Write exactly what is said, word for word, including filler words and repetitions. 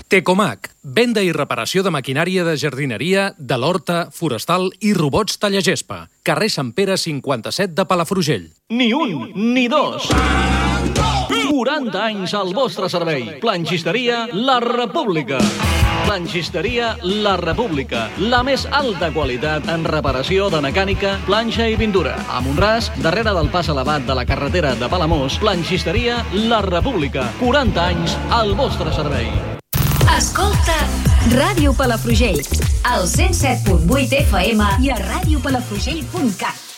Tecomac, venda i reparació de maquinària de jardineria, de l'horta, forestal i robots tallagespa. Carrer Sant Pere cinquanta-set de Palafrugell. Ni un, ni dos. quaranta anys al vostre servei. Planxisteria La República. Planxisteria La República. La més alta qualitat en reparació de mecànica, planxa i pintura. A Montràs, darrere del pas elevat de la carretera de Palamós, Planxisteria La República. quaranta anys al vostre servei. Escolta Ràdio Palafrugell, al cent set punt vuit F M i a ràdio palafrugell punt cat.